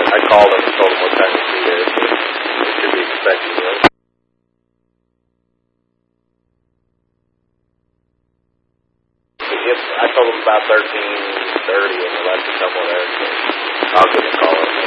I called him and told him what time to be there, so he should be expecting you. I told him about 13:30 and he left it somewhere there, so I'll give him a call.